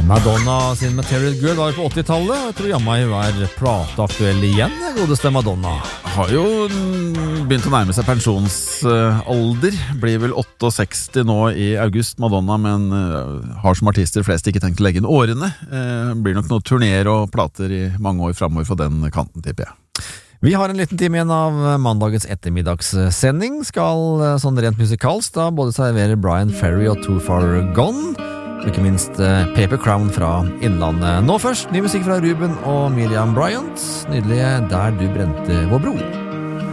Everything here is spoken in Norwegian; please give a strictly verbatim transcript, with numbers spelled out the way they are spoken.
Madonna sin Material Girl var på åttitallet, og jeg tror jamma hun er plateaktuell igjen, godeste Madonna. Har jo begynt å nærme seg pensjonsalder, blir vel sekstiåtte nå i august, Madonna, men har som artister flest ikke tenkt å legge inn årene. Blir nok noen turnéer og plater i mange år fremover for den kanten, tipper jeg. Vi har en liten time igjen av mandagens ettermiddagssending, skal sånn rent musikalsk da både servere Brian Ferry og Too Far Gone, og ikke minst Paper Crown fra Innlandet. Nå først, ny musikk fra Ruben og Miriam Bryant, nydelige Der du brente vår bro.